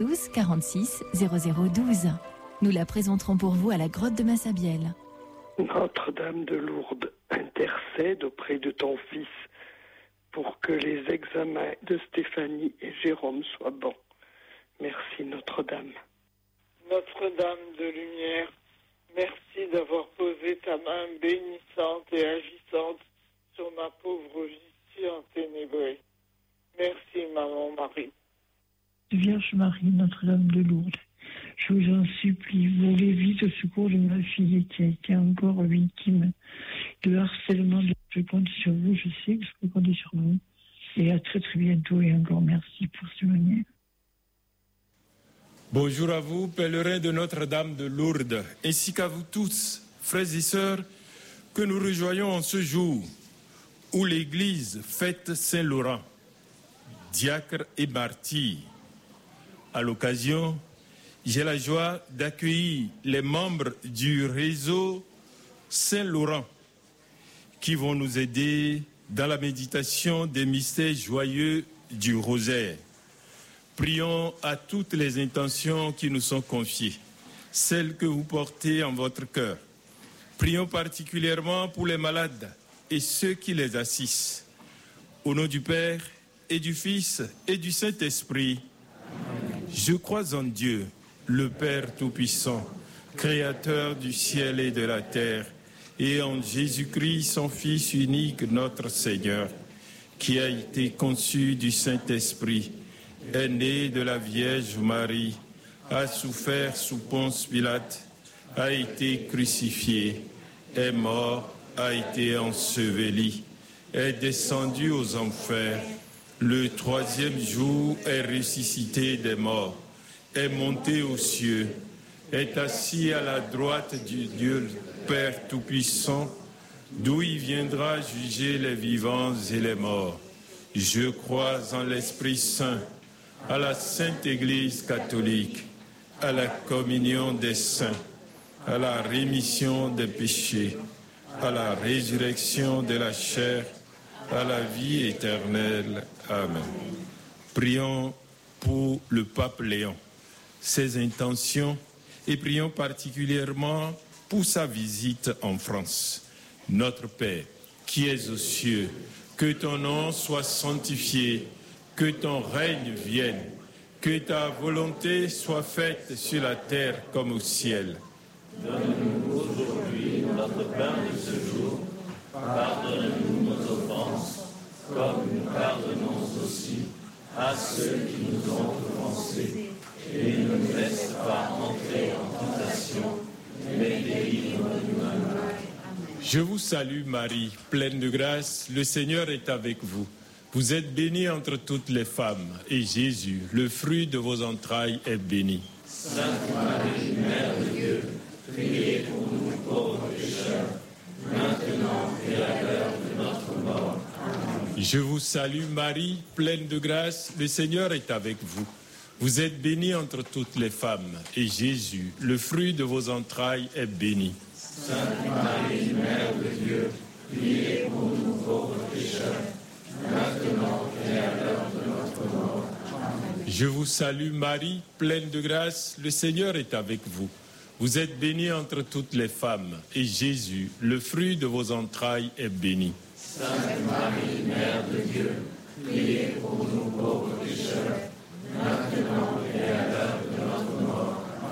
12 46 0012. Nous la présenterons pour vous à la grotte de Massabielle. Notre-Dame de Lourdes, intercède auprès de ton Fils pour que les examens de Stéphanie et Jérôme soient bons. Merci Notre-Dame. Notre-Dame de lumière, merci d'avoir posé ta main bénissante et agissante sur ma pauvre vie si enténébrée. Merci Maman Marie. Vierge Marie, Notre-Dame de Lourdes, je vous en supplie, volez vite au secours de ma fille qui a été encore victime de harcèlement. Je compte sur vous, je sais que je peux compter sur vous. Et à très très bientôt et encore merci pour ce manière. Bonjour à vous, pèlerins de Notre-Dame de Lourdes, ainsi qu'à vous tous, frères et sœurs, que nous rejoignons en ce jour où l'Église fête Saint-Laurent, diacre et martyr. À l'occasion, j'ai la joie d'accueillir les membres du réseau Saint-Laurent qui vont nous aider dans la méditation des mystères joyeux du rosaire. Prions à toutes les intentions qui nous sont confiées, celles que vous portez en votre cœur. Prions particulièrement pour les malades et ceux qui les assistent. Au nom du Père et du Fils et du Saint-Esprit, je crois en Dieu, le Père Tout-Puissant, Créateur du ciel et de la terre, et en Jésus-Christ, son Fils unique, notre Seigneur, qui a été conçu du Saint-Esprit, est né de la Vierge Marie, a souffert sous Ponce Pilate, a été crucifié, est mort, a été enseveli, est descendu aux enfers. Le troisième jour est ressuscité des morts, est monté aux cieux, est assis à la droite du Dieu Père Tout-Puissant, d'où il viendra juger les vivants et les morts. Je crois en l'Esprit Saint, à la Sainte Église catholique, à la communion des saints, à la rémission des péchés, à la résurrection de la chair, à la vie éternelle. Amen. Prions pour le pape Léon, ses intentions, et prions particulièrement pour sa visite en France. Notre Père, qui es aux cieux, que ton nom soit sanctifié, que ton règne vienne, que ta volonté soit faite sur la terre comme au ciel. Donne-nous aujourd'hui notre pain de ce jour. Pardonne-nous nos offenses, comme nous pardonnons aussi à ceux qui nous ont offensés. Et ne nous laisse pas entrer en tentation, mais délivre-nous du mal. Je vous salue Marie, pleine de grâce, le Seigneur est avec vous. Vous êtes bénie entre toutes les femmes, et Jésus, le fruit de vos entrailles, est béni. Sainte Marie, Mère de Dieu, priez pour nous pauvres pécheurs, maintenant et à l'heure de notre mort. Amen. Je vous salue Marie, pleine de grâce, le Seigneur est avec vous. Vous êtes bénie entre toutes les femmes, et Jésus, le fruit de vos entrailles, est béni. Sainte Marie, Mère de Dieu, priez pour nous pauvres pécheurs, maintenant et à l'heure de notre mort. Amen. Je vous salue Marie, pleine de grâce, le Seigneur est avec vous. Vous êtes bénie entre toutes les femmes, et Jésus, le fruit de vos entrailles, est béni. Sainte Marie, Mère de Dieu, priez pour nous pauvres